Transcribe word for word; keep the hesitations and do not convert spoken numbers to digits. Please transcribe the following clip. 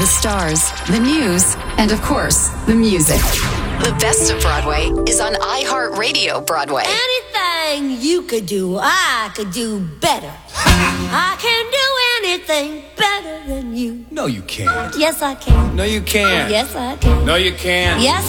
The stars, the news, and of course, the music. The best of Broadway is on iHeartRadio Broadway. Anything you could do, I could do better. I can do anything better than you. No, you can't. Yes, I can. No, you can't. Yes, I can. No, you can't. Yes,